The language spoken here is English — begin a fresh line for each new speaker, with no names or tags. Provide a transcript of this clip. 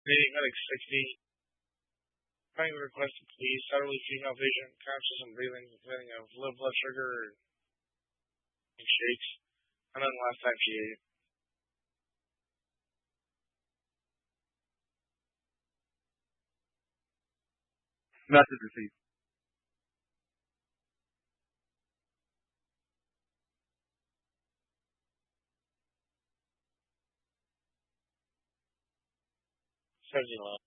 Reading Medic 60. Trying to request to please utterly female vision, conscious and breathing, feeling of low blood sugar and shakes. And then last time she ate.
Message received.
Says you